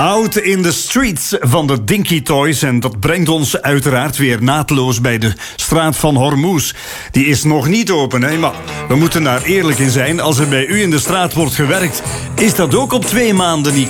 Out in the Streets van de Dinky Toys. En dat brengt ons uiteraard weer naadloos bij de straat van Hormuz. Die is nog niet open, hè? Maar we moeten daar eerlijk in zijn. Als er bij u in de straat wordt gewerkt, is dat ook op 2 maanden niet